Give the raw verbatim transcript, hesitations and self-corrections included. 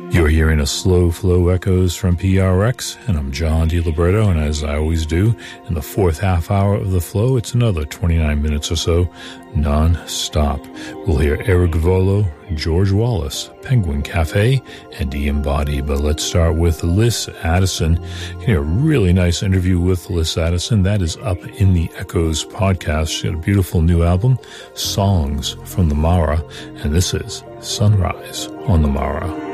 You're hearing a Slow Flow Echoes from P R X, and I'm John DiLiberto, and as I always do, in the fourth half hour of the flow, it's another twenty-nine minutes or so, non-stop. We'll hear Eric Volo, George Wallace, Penguin Cafe, and The Embody. But let's start with Liz Addison. You can hear a really nice interview with Liz Addison. That is up in the Echoes podcast. She got a beautiful new album, Songs from the Mara, and this is Sunrise on the Mara.